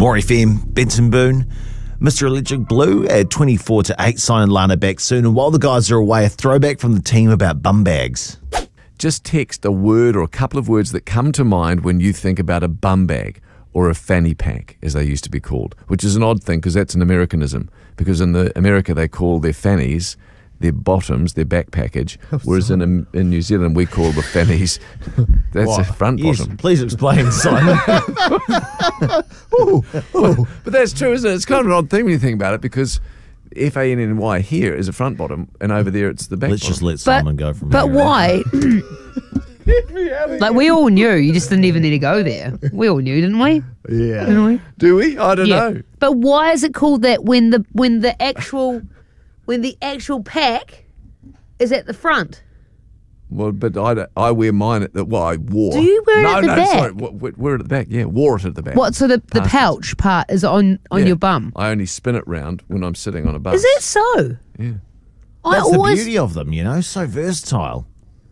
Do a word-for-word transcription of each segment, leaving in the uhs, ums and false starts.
More F M, Benson Boone. Mister Electric Blue at twenty-four to eight, signing Lana back soon. And while the guys are away, a throwback from the team about bum bags. Just text a word or a couple of words that come to mind when you think about a bum bag or a fanny pack, as they used to be called, which is an odd thing because that's an Americanism. Because in the America, they call their fannies their bottoms, their back package, whereas in in New Zealand, we call the fannies, that's What? a front Yes, bottom. please explain, Simon. ooh, ooh. But that's true, isn't it? It's kind of an odd thing when you think about it because F A N N Y here is a front bottom and over there it's the back Let's bottom. just let But, Simon go from but here. why? Like, we all knew. You just didn't even need to go there. We all knew, didn't we? Yeah. Didn't we? Do we? I don't Yeah. know. But why is it called that when the when the actual when the actual pack is at the front? Well, but I, don't- I wear mine at the, well, I wore. Do you wear it no, at the no, back? sorry, w- w- wear it at the back, yeah, wore it at the back. What? So the, the Past it. pouch part is on, on Yeah. your bum. I only spin it round when I'm sitting on a bus. Is that so? Yeah. I That's always the beauty of them, you know, so versatile.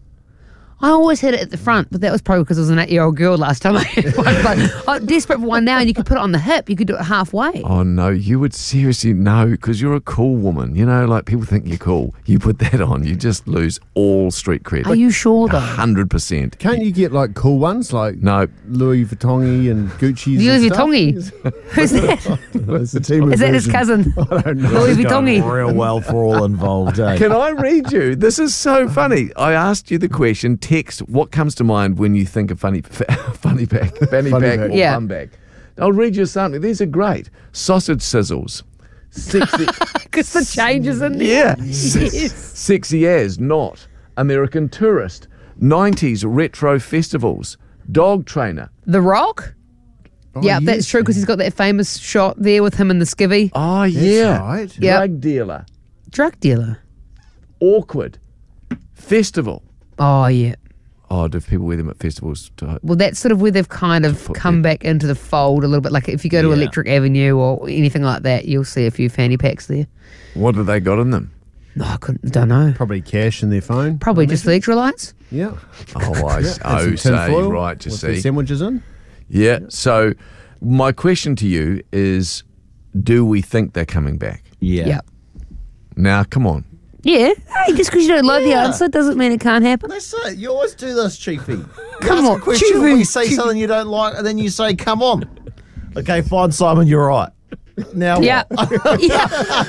I always had it at the front, but that was probably because I was an eight-year-old girl last time I had one. But I'm desperate for one now, and you could put it on the hip. You could do it halfway. Oh, no, you would seriously know because you're a cool woman. You know, like people think you're cool. You put that on, you just lose all street cred. Are you sure, A though? hundred percent. Can't you get like cool ones like No. Louis Vuitton and Gucci's? Louis and stuff? Vuitton? Who's that? That's the team. Is that his cousin? I don't know. Louis It's going Vuitton. real well for all involved, eh? Can I read you? This is so funny. I asked you the question, text what comes to mind when you think of funny funny pack, fanny Funny pack, pack. or Yeah. bum bag. I'll read you something. These are great. Sausage sizzles. Sexy. Because the changes in there. Yeah. Yes. Sexy as not. American Tourist. nineties retro festivals. Dog trainer. The Rock? Oh, yeah, yes. that's true because he's got that famous shot there with him in the skivvy. Oh, That's yeah. right. Yeah. Drug dealer. Drug dealer. Awkward. Festival. Oh, yeah. Oh, do people wear them at festivals? To, Well, that's sort of where they've kind of put come back into the fold a little bit. Like if you go to Yeah. Electric Avenue or anything like that, you'll see a few fanny packs there. what have they got in them? No, I couldn't, don't know. Probably cash in their phone. Probably just electrolytes. Yeah. Oh, I Yeah. oh, And some say, tinfoil right, you with their see. sandwiches in. Yeah. So, my question to you is, do we think they're coming back? Yeah. Yeah. Now, come on. Yeah. Hey, just because you don't like the Yeah. answer doesn't mean it can't happen. That's it. You always do this, Chiefy. Come Ask on, a question, Chiefy. we say something you don't like, and then you say, come on. Okay, fine, Simon, you're right. Now Yeah. what? yeah.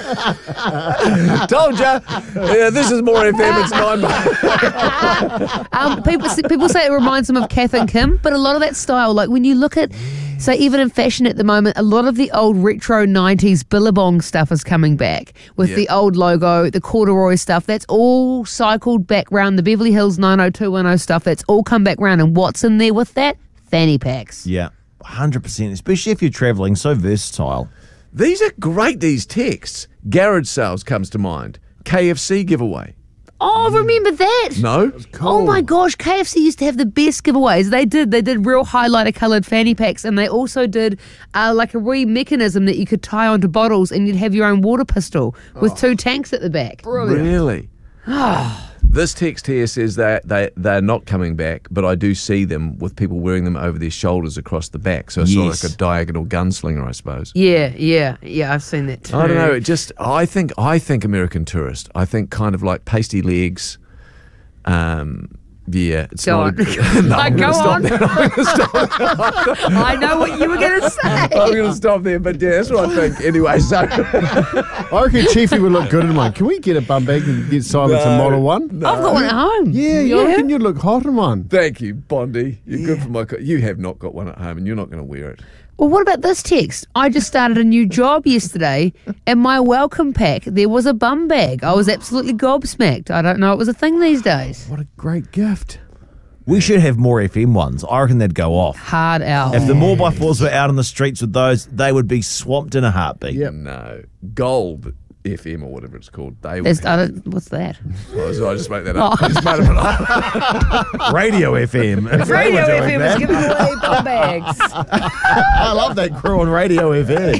Told ya. Yeah, this is more F M. It's nine. Um, people people say it reminds them of Kath and Kim, but a lot of that style, like when you look at, so even in fashion at the moment, a lot of the old retro nineties Billabong stuff is coming back with Yeah. the old logo, the corduroy stuff. That's all cycled back round. The Beverly Hills nine oh two one oh stuff, that's all come back round. And what's in there with that? Fanny packs. Yeah, one hundred percent, especially if you're travelling, so versatile. These are great, these texts. Garage sales comes to mind. K F C giveaway. Oh, remember that? No? Oh my gosh, K F C used to have the best giveaways. They did. They did real highlighter coloured fanny packs, and they also did uh, like a wee mechanism that you could tie onto bottles, and you'd have your own water pistol with two tanks at the back. Really? This text here says that they, they're not coming back, but I do see them with people wearing them over their shoulders across the back. So it's sort of Yes. like a diagonal gunslinger, I suppose. Yeah, yeah, yeah. I've seen that too. I don't know. It just, I think, I think American Tourist. I think kind of like pasty legs. Um, yeah, it's Go not. on. A, no, I'm Go gonna stop on. there. I'm going to stop. I know what you were going to say. I'm going to stop there. But yeah, that's what I think. Anyway, so I reckon Chiefy would look good in one. Can we get a bum bag and get Simon some No. model one? I've got one at home. Yeah, I reckon you'd look hot in one. thank you, Bondi. You're good for my. Co- you have not got one at home, and you're not going to wear it. Well, what about this text? I just started a new job yesterday, and my welcome pack, there was a bum bag. I was absolutely gobsmacked. I don't know it was a thing these days. What a great gift. We should have more F M ones. I reckon they'd go off. Hard out. If the more by fours were out on the streets with those, they would be swamped in a heartbeat. Yep. No, Gold F M or whatever it's called. They would. There's- I don't- what's that? I just, I just made that up. Oh. I just made it up. Radio F M. If they Radio were doing F M that. is giving away bum bags. I love that crew on Radio F M.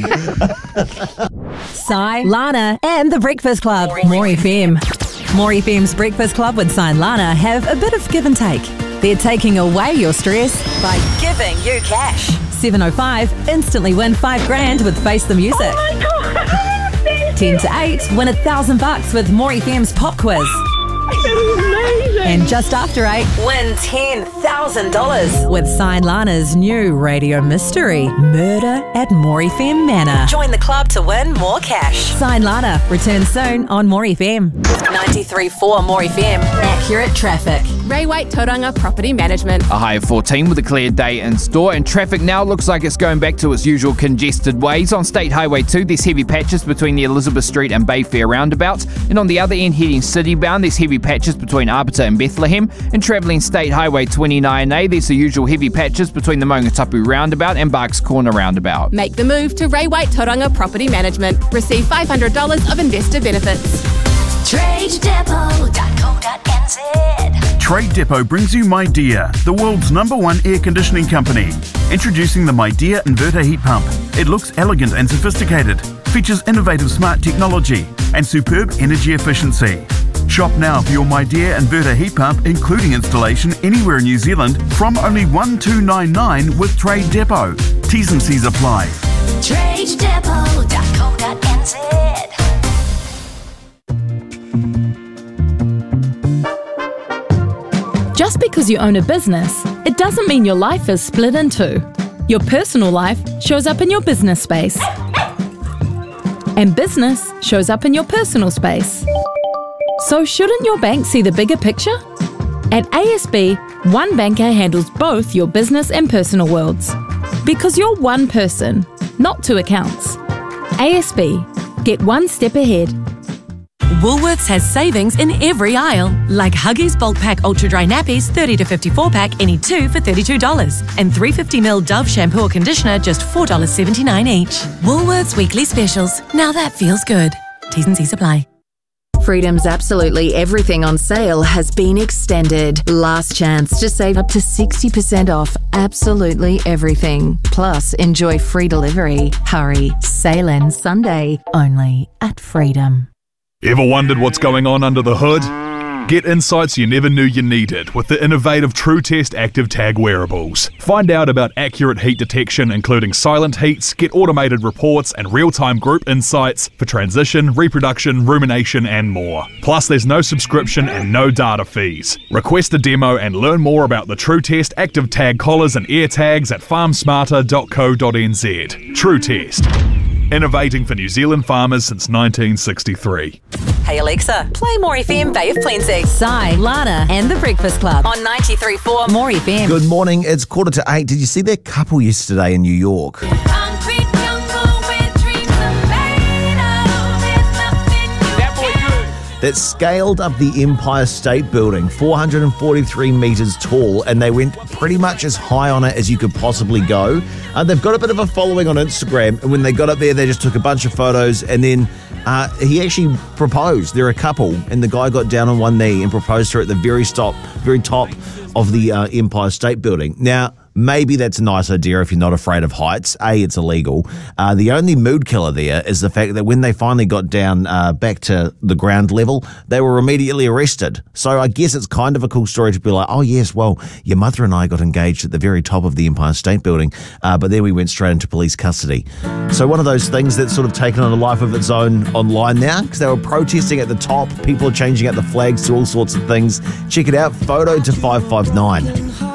Si, Lana, and the Breakfast Club. More F M. More F M's Breakfast Club with Si and Lana have a bit of give and take. They're taking away your stress by giving you cash. seven oh five, instantly win five grand with Face the Music. Oh my God! ten to eight, win a thousand bucks with More F M's Pop Quiz. Amazing. And just after eight, win ten thousand dollars with Sign Lana's new radio mystery, Murder at More F M Manor. Join the club to win more cash. Sign Lana returns soon on More F M. ninety-three point four More F M. Accurate traffic. Ray White Tauranga Property Management. A high of fourteen with a clear day in store, and traffic now looks like it's going back to its usual congested ways. On State Highway two, there's heavy patches between the Elizabeth Street and Bayfair roundabouts, and on the other end heading city-bound, there's heavy patches between Arbiter and Bethlehem, and travelling State Highway twenty-nine A, there's the usual heavy patches between the Maungatapu roundabout and Barks Corner roundabout. Make the move to Ray White Tauranga Property Management. Receive five hundred dollars of investor benefits. trade depot dot co dot n z. Trade Depot brings you MyDear, the world's number one air conditioning company. Introducing the MyDear inverter heat pump. It looks elegant and sophisticated, features innovative smart technology and superb energy efficiency. Shop now for your MyDear inverter heat pump, including installation anywhere in New Zealand, from only one two nine nine with Trade Depot. T's and C's apply. trade depot dot co dot n z. Just because you own a business, it doesn't mean your life is split in two. Your personal life shows up in your business space, and business shows up in your personal space. So shouldn't your bank see the bigger picture? At A S B, one banker handles both your business and personal worlds. Because you're one person, not two accounts. A S B, get one step ahead. Woolworths has savings in every aisle, like Huggies Bulk Pack Ultra Dry Nappies thirty to fifty-four pack, any two for thirty-two dollars, and three hundred fifty milliliter Dove shampoo or conditioner just four dollars seventy-nine each. Woolworths weekly specials. Now that feels good. T's and C's apply. Freedom's absolutely everything on sale has been extended. Last chance to save up to sixty percent off absolutely everything. Plus, enjoy free delivery. Hurry, sale ends Sunday, only at Freedom. Ever wondered what's going on under the hood? Get insights you never knew you needed with the innovative TrueTest Active Tag wearables. Find out about accurate heat detection, including silent heats, get automated reports and real-time group insights for transition, reproduction, rumination and more. Plus, there's no subscription and no data fees. Request a demo and learn more about the TrueTest Active Tag collars and ear tags at farm smarter dot co dot n z. TrueTest. Innovating for New Zealand farmers since nineteen sixty-three. Hey Alexa, play More F M Bay of Plenty. Sai, Lana and The Breakfast Club on ninety-three point four More F M. Good morning, it's quarter to eight. Did you see that couple yesterday in New York? That scaled up the Empire State Building, four hundred forty-three metres tall, and they went pretty much as high on it as you could possibly go. Uh, they've got a bit of a following on Instagram, and when they got up there, they just took a bunch of photos, and then uh, he actually proposed. They're a couple, and the guy got down on one knee and proposed to her at the very top, very top of the uh, Empire State Building. Now, maybe that's a nice idea if you're not afraid of heights. A, it's illegal. Uh, the only mood killer there is the fact that when they finally got down uh, back to the ground level, they were immediately arrested. So I guess it's kind of a cool story to be like, oh yes, well, your mother and I got engaged at the very top of the Empire State Building, uh, but then we went straight into police custody. So one of those things that's sort of taken on a life of its own online now, because they were protesting at the top. People are changing out the flags to all sorts of things. Check it out, photo to five five nine.